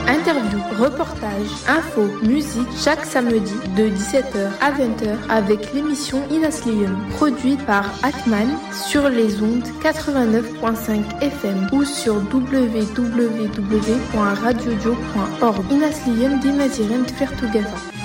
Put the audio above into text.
Interviews, reportages, infos, musique, chaque samedi de 17h à 20h avec l'émission Inaslium, produite par Atman sur les ondes 89.5 FM ou sur www.radiodio.org. Inaslium d'Imaziren Tfertugaza.